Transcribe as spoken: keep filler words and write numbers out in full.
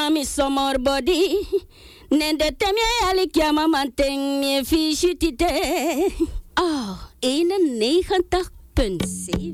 mi somor body. Nende temje alikia mamanteng mi fishi tite. Oh, eenennegentig punt zeven.